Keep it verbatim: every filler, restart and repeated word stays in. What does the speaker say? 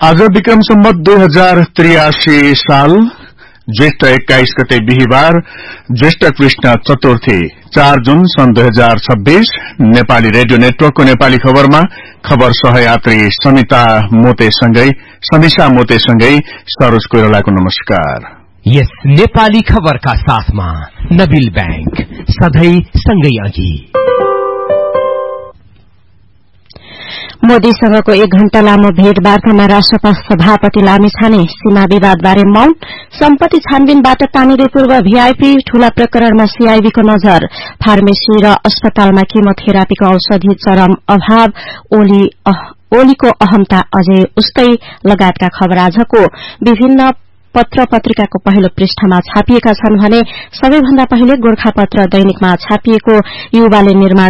आज विक्रम सम्वत दुई हजार त्रियासी साल ज्येष्ठ एक्काइस गते बिहिबार ज्येष्ठ कृष्ण चतुर्थी चार जून सन् दुई हजार छब्बीस नेपाली रेडियो नेटवर्कको नेपाली खबरमा खबर सहयात्री समिता मोतेसँगै समीसा मोतेसँगै सरोज कोइरालाको नमस्कार। यस नेपाली खबरका साथमा नबिल बैंक सधैं सँगै अघि। मोदीसँगको एक घण्टा लामो भेटवार्तामा राष्ट्रपा सभापति लामिछाने सीमा विवादबारे मौन, सम्पत्ति छानबिनबाट तानिँदै पूर्व भीआईपी ठूला प्रकरणमा सीआईबीको नजर, फार्मेसी र अस्पतालमा किमोथेरापीको औषधि चरम अभाव, ओली अह, ओलीको अहमता अझै उस्तै लगायतका खबर आजको विभिन्न पत्र पत्रिकाको पहिलो पृष्ठमा छापिएका छन् भने सबैभन्दा पहिले गोरखापत्र दैनिकमा छापिएको युवाले निर्माण